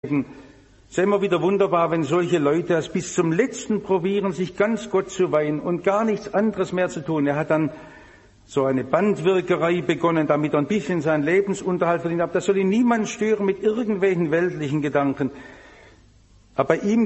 Es ist ja immer wieder wunderbar, wenn solche Leute das bis zum Letzten probieren, sich ganz Gott zu weihen und gar nichts anderes mehr zu tun. Er hat dann so eine Bandwirkerei begonnen, damit er ein bisschen seinen Lebensunterhalt verdient. Aber das soll ihn niemand stören mit irgendwelchen weltlichen Gedanken. Aber bei ihm